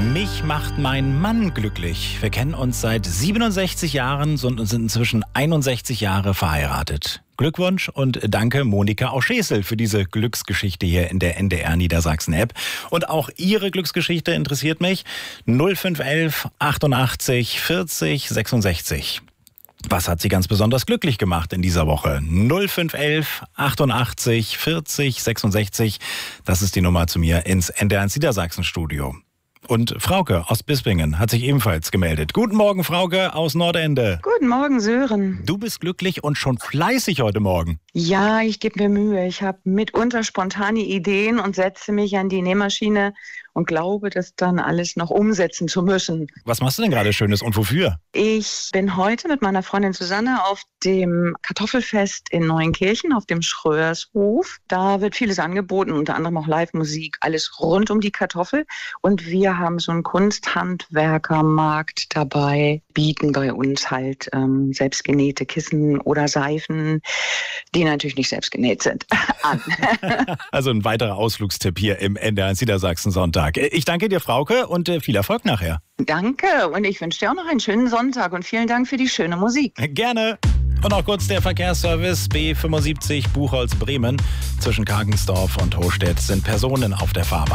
Mich macht mein Mann glücklich. Wir kennen uns seit 67 Jahren und sind inzwischen 61 Jahre verheiratet. Glückwunsch und danke Monika Auschesel für diese Glücksgeschichte hier in der NDR Niedersachsen App. Und auch Ihre Glücksgeschichte interessiert mich. 0511 88 40 66. Was hat Sie ganz besonders glücklich gemacht in dieser Woche? 0511 88 40 66. Das ist die Nummer zu mir ins NDR Niedersachsen Studio. Und Frauke aus Bispingen hat sich ebenfalls gemeldet. Guten Morgen, Frauke aus Nordende. Guten Morgen, Sören. Du bist glücklich und schon fleißig heute Morgen. Ja, ich gebe mir Mühe. Ich habe mitunter spontane Ideen und setze mich an die Nähmaschine und glaube, das dann alles noch umsetzen zu müssen. Was machst du denn gerade Schönes und wofür? Ich bin heute mit meiner Freundin Susanne auf dem Kartoffelfest in Neuenkirchen auf dem Schröershof. Da wird vieles angeboten, unter anderem auch Live-Musik, alles rund um die Kartoffel. Und wir haben so einen Kunsthandwerkermarkt dabei, bieten bei uns halt selbstgenähte Kissen oder Seifen, die natürlich nicht selbst genäht sind, an. Also ein weiterer Ausflugstipp hier im NDR Niedersachsen Sonntag. Ich danke dir, Frauke, und viel Erfolg nachher. Danke und ich wünsche dir auch noch einen schönen Sonntag und vielen Dank für die schöne Musik. Gerne. Und noch kurz der Verkehrsservice B75 Buchholz-Bremen. Zwischen Kargensdorf und Hochstedt sind Personen auf der Fahrbahn.